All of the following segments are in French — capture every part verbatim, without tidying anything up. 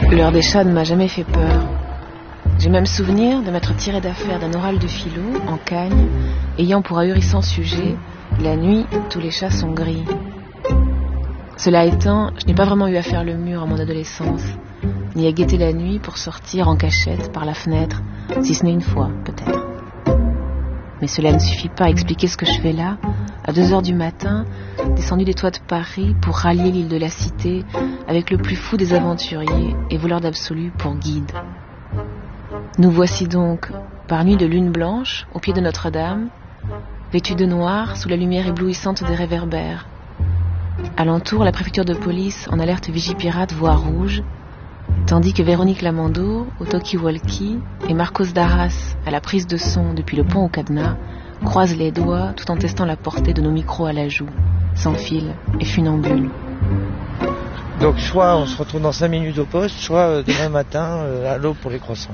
L'heure des chats ne m'a jamais fait peur. J'ai même souvenir de m'être tiré d'affaire d'un oral de philo, en Cagne, ayant pour ahurissant sujet « La nuit, tous les chats sont gris ». Cela étant, je n'ai pas vraiment eu à faire le mur à mon adolescence, ni à guetter la nuit pour sortir en cachette par la fenêtre, si ce n'est une fois, peut-être. Mais cela ne suffit pas à expliquer ce que je fais là, à deux heures du matin, descendu des toits de Paris pour rallier l'île de la Cité avec le plus fou des aventuriers et voleurs d'absolu pour guide. Nous voici donc, par nuit de lune blanche, au pied de Notre-Dame, vêtus de noir sous la lumière éblouissante des réverbères. Alentour, la préfecture de police en alerte Vigipirate voie rouge, tandis que Véronique Lamandeau, au talkie-walkie, et Marcos Darras, à la prise de son depuis le pont au cadenas, croisent les doigts tout en testant la portée de nos micros à la joue, sans fil et funambule. Donc soit on se retrouve dans cinq minutes au poste, soit euh, demain matin euh, à l'eau pour les croissants.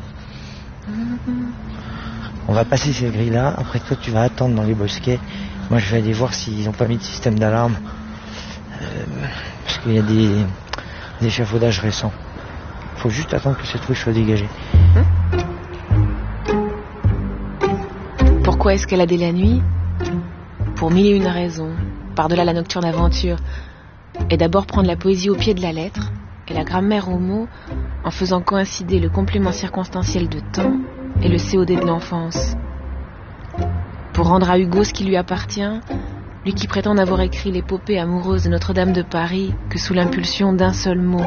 On va passer ces grilles-là, après toi tu vas attendre dans les bosquets. Moi je vais aller voir s'ils n'ont pas mis de système d'alarme. Euh, parce qu'il y a des, des échafaudages récents. Il faut juste attendre que cette rue soit dégagée. Pourquoi escalader la nuit ? Pour mille et une raisons, par-delà la nocturne aventure. Et d'abord prendre la poésie au pied de la lettre et la grammaire au mot en faisant coïncider le complément circonstanciel de temps et le C O D de l'enfance. Pour rendre à Hugo ce qui lui appartient, lui qui prétend n'avoir écrit l'épopée amoureuse de Notre-Dame de Paris que sous l'impulsion d'un seul mot.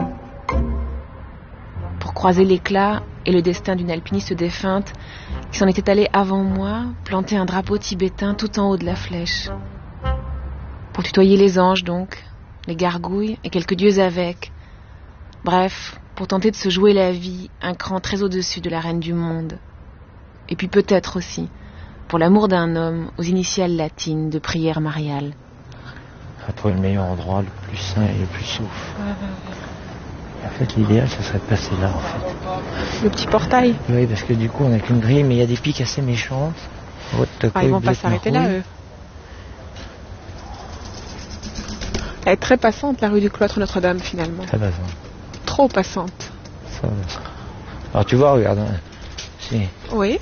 Pour croiser l'éclat et le destin d'une alpiniste défunte qui s'en était allée avant moi planter un drapeau tibétain tout en haut de la flèche. Pour tutoyer les anges donc, les gargouilles et quelques dieux avec. Bref, pour tenter de se jouer la vie un cran très au-dessus de la reine du monde. Et puis peut-être aussi, pour l'amour d'un homme aux initiales latines de prière mariale. On va trouver le meilleur endroit, le plus sain et le plus souffle. En fait, l'idéal, ça serait de passer là, en fait. Le petit portail ? Oui, parce que du coup, on n'a qu'une grille, mais il y a des pics assez méchantes. Ah, ils vont pas s'arrêter là, eux. Elle est très passante, la rue du Cloître Notre-Dame, finalement. Très passante. Trop passante. Ça, ça. Alors, tu vois, regarde. Hein, c'est... Oui.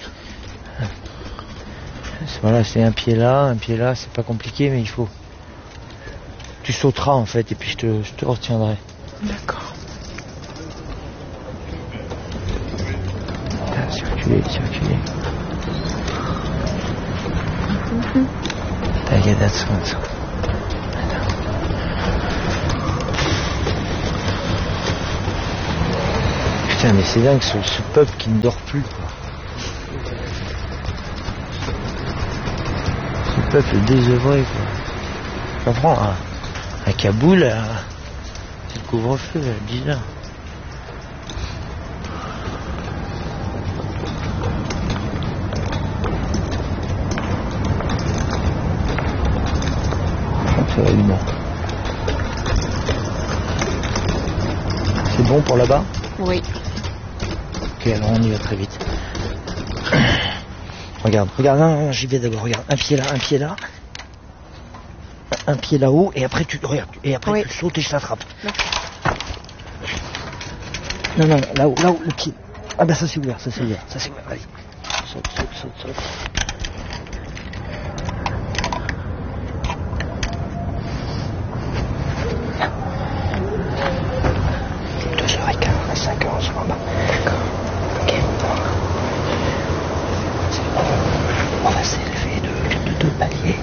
C'est, voilà, c'est un pied là, un pied là, c'est pas compliqué, mais il faut... Tu sauteras, en fait, et puis je te, je te retiendrai. D'accord. Circuler, circuler. Mm-hmm. I get that sound. Putain, mais c'est dingue ce, ce peuple qui ne dort plus, quoi. Ce peuple désœuvré, quoi. Je comprends, à, à Kaboul, à, c'est le couvre-feu à dix heures. Ça va être bon. C'est bon pour là-bas ? Oui. Ok, alors on y va très vite. Regarde, regarde, non, non, j'y vais d'abord, regarde. Un pied là, un pied là. Un pied là-haut, et après tu regarde, et après oui. Tu sautes et je t'attrape. Non, non, là-haut, là-haut, le pied. Ah bah ça c'est ouvert, ça c'est ouvert, ça c'est ouvert, allez. Saute, saute, saute, saute. cinq heures, je crois. D'accord. Ok. On va s'élever de, de deux paliers.